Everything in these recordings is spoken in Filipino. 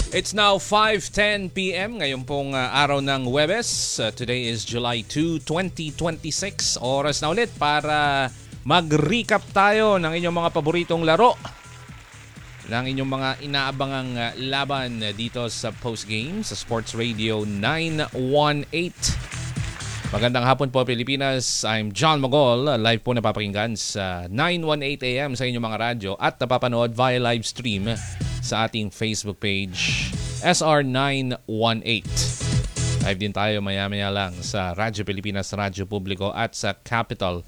It's now 5:10 p.m. ngayon pong araw ng Huwebes. Today is July 2, 2026. Oras na ulit para mag-recap tayo ng inyong mga paboritong laro, ng inyong mga inaabangang laban dito sa postgame sa Sports Radio 918. Magandang hapon po Pilipinas. I'm John Mogol. Live po napapakinggan sa 918 AM sa inyong mga radyo at napapanood via live stream sa ating Facebook page SR918. Live din tayo maya-maya lang sa Radyo Pilipinas, Radyo Publiko at sa Capital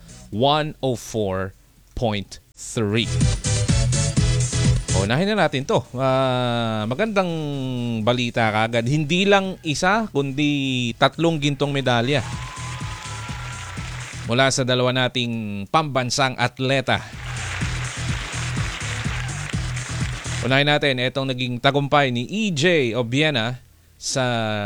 104.3. Unahin na natin to. Magandang balita kagad. Hindi lang isa, kundi 3 gintong medalya mula sa dalawa nating pambansang atleta. Unahin natin itong naging tagumpay ni EJ Obiena sa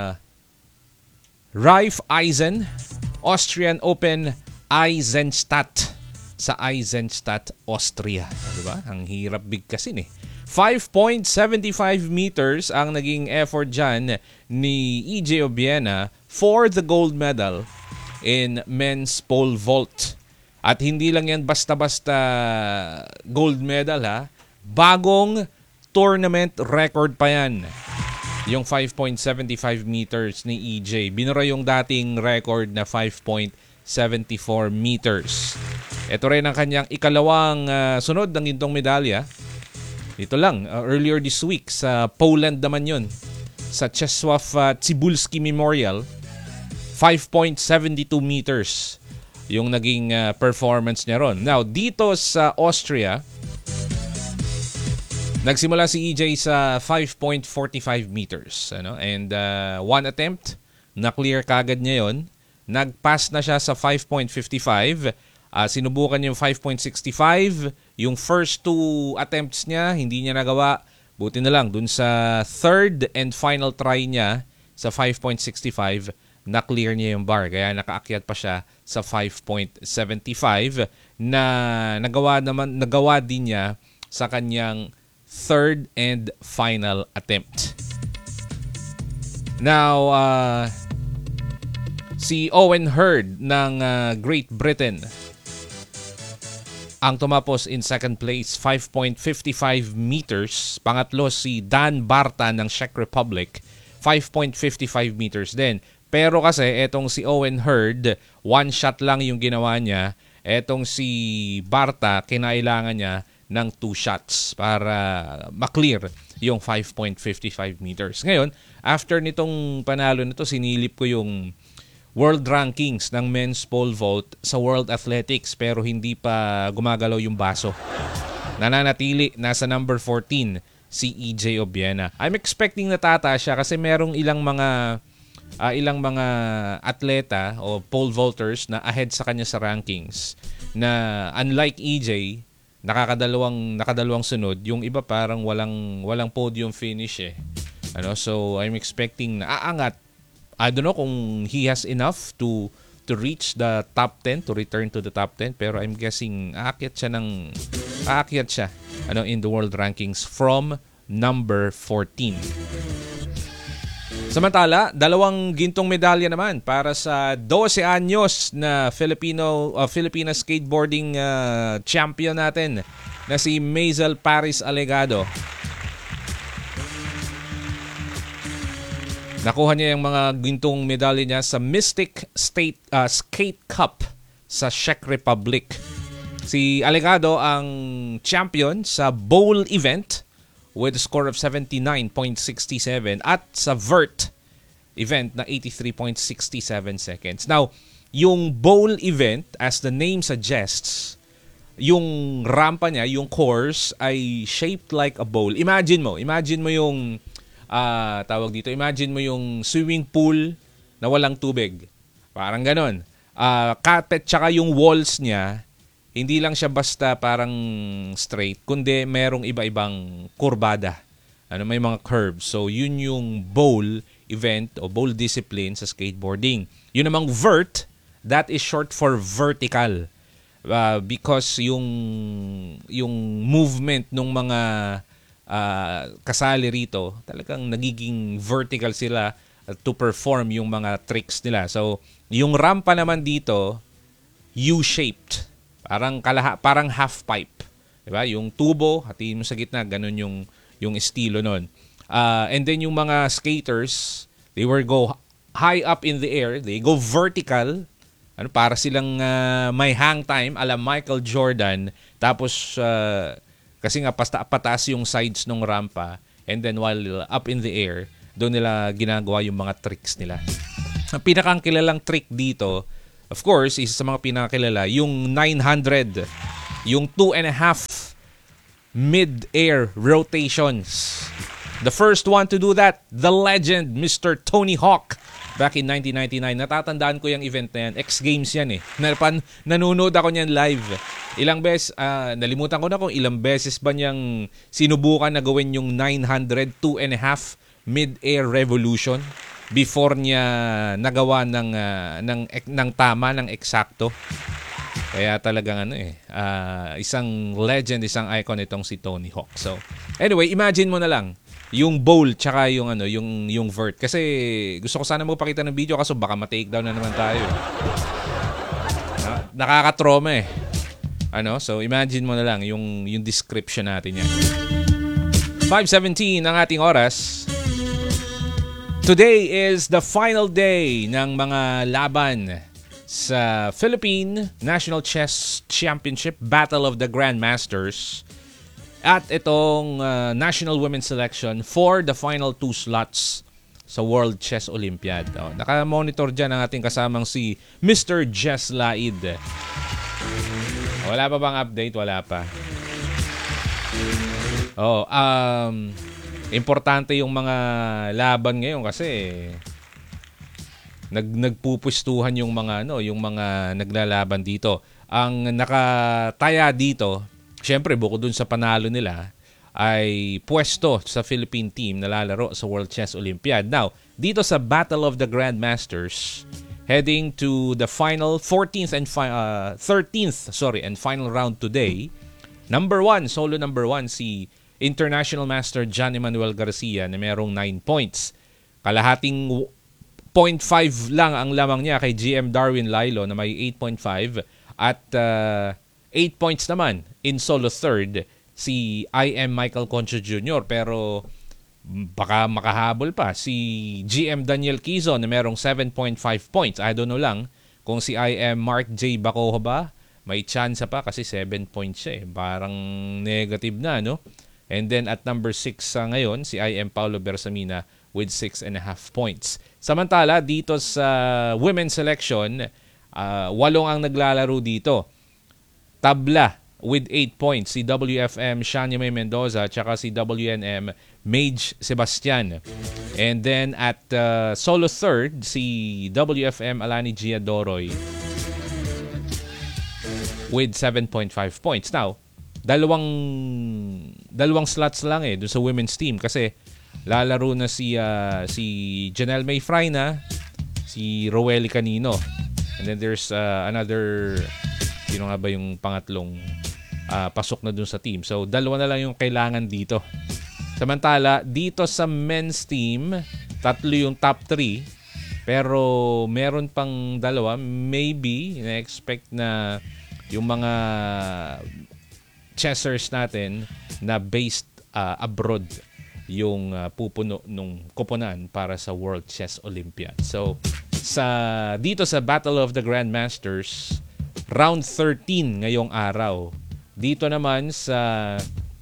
Raiffeisen Austrian Open Eisenstadt sa Eisenstadt, Austria. Diba? Ang hirap bigkasin eh. 5.75 meters ang naging effort dyan ni EJ Obiena for the gold medal in men's pole vault. At hindi lang yan basta-basta gold medal ha. Bagong tournament record pa yan. Yung 5.75 meters ni EJ. Binura yung dating record na 5.74 meters. Ito rin ang kanyang ikalawang sunod ng gintong medalya. Dito lang, earlier this week sa Poland naman yun. Sa Czesław Cybulski Memorial, 5.72 meters yung naging performance niya ron. Now, dito sa Austria, nagsimula si EJ sa 5.45 meters. And one attempt, na-clear kagad niya yun. Nag-pass na siya sa 5.55. Sinubukan yung 5.65. Yung first 2 attempts niya, hindi niya nagawa. Buti na lang, dun sa third and final try niya sa 5.65, na-clear niya yung bar. Kaya nakaakyat pa siya sa 5.75 na nagawa din niya sa kanyang third and final attempt. Now, si Owen Hurd ng Great Britain ang tumapos in second place, 5.55 meters. Pangatlo si Dan Barta ng Czech Republic, 5.55 meters din. Pero kasi etong si Owen Hurd, one shot lang yung ginawa niya. Etong si Barta, kinailangan niya ng 2 shots para maklear yung 5.55 meters. Ngayon, after nitong panalo nito, sinilip ko yung world rankings ng men's pole vault sa World Athletics pero hindi pa gumagalaw yung baso. Nananatili, nasa number 14 si EJ Obiena. I'm expecting na tataas siya kasi merong ilang mga atleta o pole vaulters na ahead sa kanya sa rankings na unlike EJ, nakadalawang sunod, yung iba parang walang podium finish eh. So I'm expecting na aangat. I don't know kung he has enough to reach the top 10, to return to the top 10, pero I'm guessing aakyat siya in the world rankings from number 14. Samantala, 2 gintong medalya naman para sa 12 anyos na Filipina skateboarding champion natin na si Maisel Paris Alegado. Nakuha niya yung mga gintong medalya niya sa Mystic State Skate Cup sa Czech Republic. Si Alegado ang champion sa bowl event with a score of 79.67 at sa vert event na 83.67 seconds. Now, yung bowl event, as the name suggests, yung rampa niya, yung course ay shaped like a bowl. Imagine mo yung imagine mo yung swimming pool na walang tubig. Parang ganon. Carpet tsaka yung walls niya, hindi lang siya basta parang straight, kundi merong iba-ibang kurbada. May mga curves. So, yun yung bowl event o bowl discipline sa skateboarding. Yun namang vert, that is short for vertical. Because yung movement ng mga kasali rito, talagang nagiging vertical sila to perform yung mga tricks nila. So, yung rampa naman dito, U-shaped. Parang half pipe. Diba? Yung tubo, hatiin mo sa gitna, ganun yung estilo nun. And then yung mga skaters, they will go high up in the air, they go vertical, para silang may hang time ala Michael Jordan. Tapos kasi nga pataas yung sides ng rampa, and then while up in the air, doon nila ginagawa yung mga tricks nila. Ang pinakangkilalang trick dito, of course, isa sa mga pinakakilala, yung 900, yung 2.5 mid-air rotations. The first one to do that, the legend, Mr. Tony Hawk. Back in 1999, natatandaan ko yung event na yan. X Games yan eh. Nanonood ako niyan live. Ilang beses, nalimutan ko na kung ilang beses ba niyang sinubukan na gawin yung 900 2.5 mid-air revolution before niya nagawa ng tama, ng eksakto. Kaya talagang isang legend, isang icon itong si Tony Hawk. So, anyway, imagine mo na lang yung bowl tsaka yung vert, kasi gusto ko sana magpakita ng video kaso baka ma-take down na naman tayo. Nakaka-trauma eh. So imagine mo na lang yung description natin yan. 5:17 ang ating oras. Today is the final day ng mga laban sa Philippine National Chess Championship Battle of the Grandmasters. At itong National Women's Selection for the final 2 slots sa World Chess Olympiad. Naka-monitor dyan ang ating kasamang si Mr. Jess Laid. Wala pa bang update? Wala pa. Importante yung mga laban ngayon kasi nagpupustuhan yung mga naglalaban dito. Ang nakataya dito, siyempre, bukod dun sa panalo nila, ay pwesto sa Philippine team na lalaro sa World Chess Olympiad. Now, dito sa Battle of the Grandmasters, heading to the final 13th and final round today, solo number 1, si International Master John Emanuel Garcia na merong 9 points. Kalahating 0.5 lang ang lamang niya kay GM Darwin Lailo na may 8.5 at 8 points naman in solo third si IM Michael Concho Jr. Pero baka makahabol pa si GM Daniel Quizon na merong 7.5 points. I don't know lang kung si IM Mark J. Bacojo ba may chance pa kasi 7 points siya eh. Parang negative na, no? And then at number 6 ngayon si IM Paulo Bersamina with 6.5 points. Samantala dito sa women's selection, 8 ang naglalaro dito. Tabla with 8 points si WFM Shania May Mendoza at si WNM Mage Sebastian. And then at solo third si WFM Alani Gia Doroy with 7.5 points. Now, dalawang slots lang dun sa women's team kasi lalaro na si Janelle May Frayna, si Roeli Canino. And then there's another, sino nga ba yung pangatlong pasok na dun sa team. So, dalawa na lang yung kailangan dito. Samantala, dito sa men's team, 3 yung top 3. Pero meron pang 2, maybe, na-expect na yung mga chessers natin na based abroad yung pupuno nung koponan para sa World Chess Olympiad. So, dito sa Battle of the Grandmasters, round 13 ngayong araw. Dito naman sa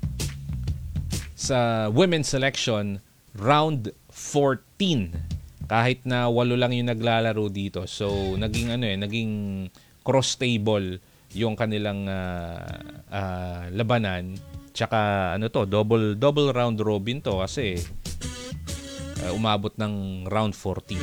women's selection, round 14. Kahit na 8 lang yung naglalaro dito. So, naging cross table yung kanilang labanan. Tsaka double round robin to kasi umabot ng round 14.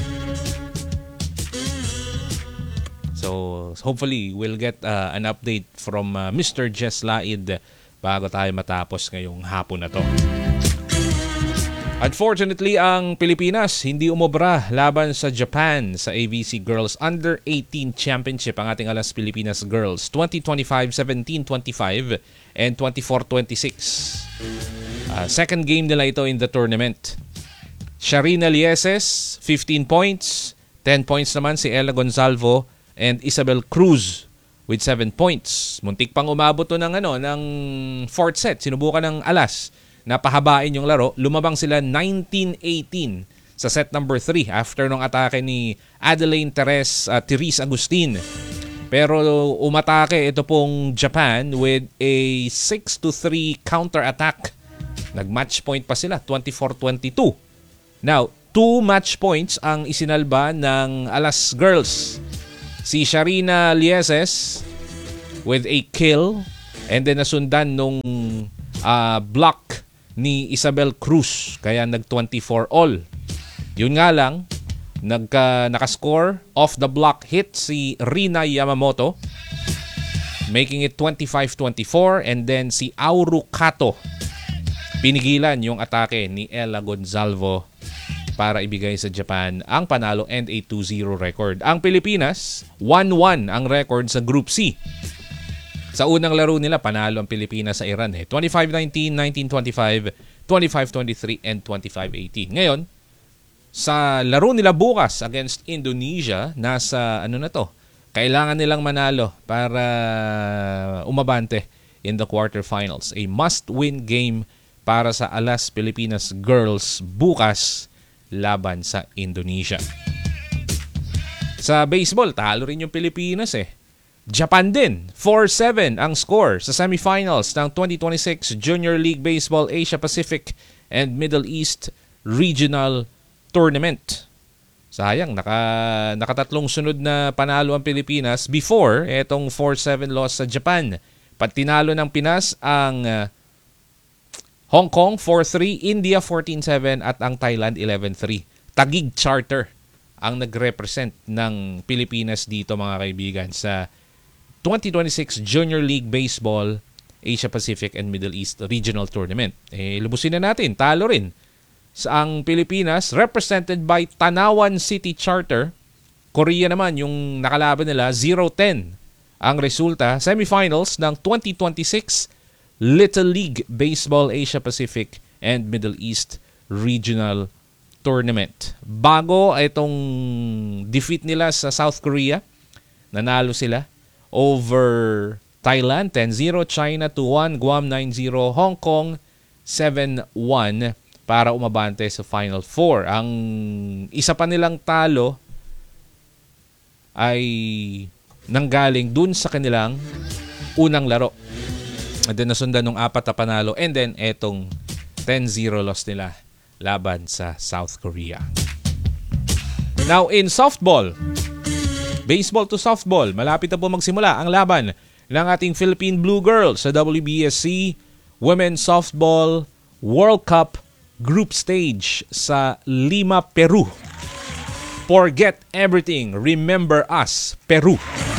So, hopefully, we'll get an update from Mr. Jess Laid bago tayo matapos ngayong hapon na to. Unfortunately, ang Pilipinas hindi umobra laban sa Japan sa AVC Girls Under-18 Championship. Ang ating Alas Pilipinas Girls 2025, 17-25 and 24-26. Second game nila ito in the tournament. Sharina Lieses, 15 points. 10 points naman si Ella Gonzalvo and Isabel Cruz with 7 points. Muntik pang umabot to ng fourth set. Sinubukan ng alas na pahabain yung laro. Lumabang sila 19-18 sa set number 3 after nung atake ni Adeline Therese Agustin. Pero umatake ito pong Japan with a 6-3 counter-attack. Nag-match point pa sila, 24-22. Now, 2 match points ang isinalba ng Alas Girls. Si Sharina Lieses with a kill and then nasundan nung block ni Isabel Cruz. Kaya nag-24 all. Yun nga lang, nakascore off the block hit si Rina Yamamoto, making it 25-24, and then si Auru Kato pinigilan yung atake ni Ella Gonzalvo para ibigay sa Japan ang panalo and a 2-0 record. Ang Pilipinas, 1-1 ang record sa Group C. Sa unang laro nila, panalo ang Pilipinas sa Iran 25-19, 19-25, 25-23, and 25-18. Ngayon, sa laro nila bukas against Indonesia, nasa kailangan nilang manalo para umabante in the quarterfinals. A must-win game para sa Alas Pilipinas Girls bukas laban sa Indonesia. Sa baseball, talo rin yung Pilipinas Japan din, 4-7 ang score sa semifinals ng 2026 Junior League Baseball Asia Pacific and Middle East Regional Tournament. Sayang, nakatatlong sunod na panalo ang Pilipinas before etong 4-7 loss sa Japan. Pag tinalo ng Pinas ang Hong Kong 4-3, India 14-7 at ang Thailand 11-3. Taguig Charter ang nag-represent ng Pilipinas dito mga kaibigan sa 2026 Junior League Baseball Asia Pacific and Middle East Regional Tournament. Lubusin na natin, talo rin sa ang Pilipinas represented by Tanawan City Charter. Korea naman yung nakalaban nila 0-10 ang resulta. Semifinals ng 2026 Little League Baseball Asia Pacific and Middle East Regional Tournament. Bago itong defeat nila sa South Korea, nanalo sila over Thailand 10-0, China 2-1, Guam 9-0, Hong Kong 7-1 para umabante sa Final Four. Ang isa pa nilang talo ay nanggaling dun sa kanilang unang laro. And then nasundan ng 4 na panalo and then etong 10-0 loss nila laban sa South Korea. Now in softball, baseball to softball, malapit na po magsimula ang laban ng ating Philippine Blue Girls sa WBSC Women's Softball World Cup Group Stage sa Lima, Peru. Forget everything, remember us, Peru.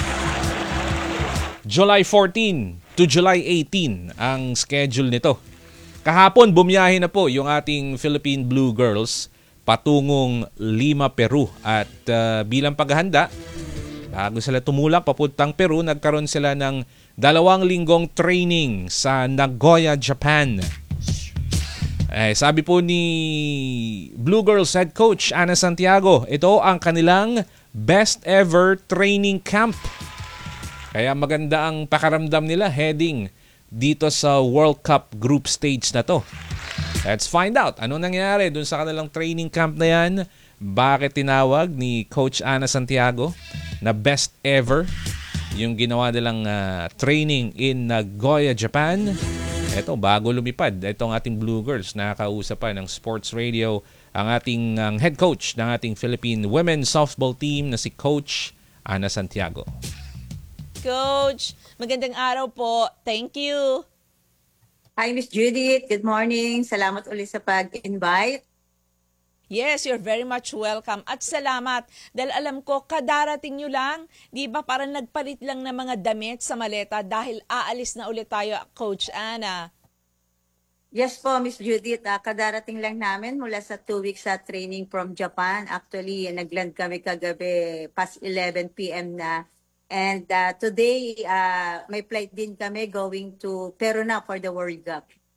July 14 to July 18 ang schedule nito. Kahapon bumiyahe na po yung ating Philippine Blue Girls patungong Lima, Peru. At bilang paghahanda, bago sila tumulak papuntang Peru, nagkaroon sila ng 2 linggong training sa Nagoya, Japan. Sabi po ni Blue Girls head coach Ana Santiago, ito ang kanilang best ever training camp. Kaya maganda ang pakaramdam nila heading dito sa World Cup group stage na to. Let's find out ano nangyari dun sa kanilang training camp na yan. Bakit tinawag ni Coach Ana Santiago na best ever yung ginawa nilang training in Nagoya, Japan. Ito, bago lumipad, itong ating Blue Girls, nakakausapan ng Sports Radio ang ating head coach ng ating Philippine Women's Softball Team na si Coach Ana Santiago. Coach, magandang araw po. Thank you. Hi, Miss Judith. Good morning. Salamat ulit sa pag-invite. Yes, you're very much welcome. At salamat dahil alam ko kadarating nyo lang, di ba parang nagpalit lang ng mga damit sa maleta dahil aalis na ulit tayo, Coach Ana. Yes po, Miss Judith. Kadarating lang namin mula sa 2 weeks sa training from Japan. Actually, nag-land kami kagabi past 11 p.m. na. And today, may flight din kami going to Peru na for the World Cup.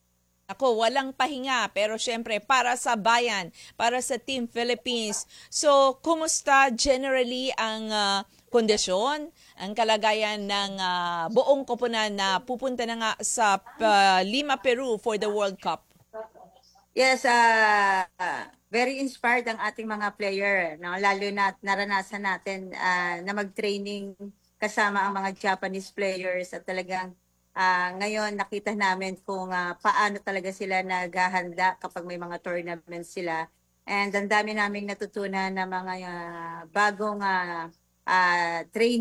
Ako, walang pahinga, pero syempre para sa bayan, para sa Team Philippines. So, kumusta generally ang kondisyon, ang kalagayan ng buong koponan na pupunta na nga sa Lima, Peru for the World Cup? Yes, very inspired ang ating mga player, no? Lalo na naranasan natin na mag-training kasama ang mga Japanese players at talagang ngayon nakita namin kung paano talaga sila naghahanda kapag may mga tournaments sila. And ang dami naming natutunan na mga bagong training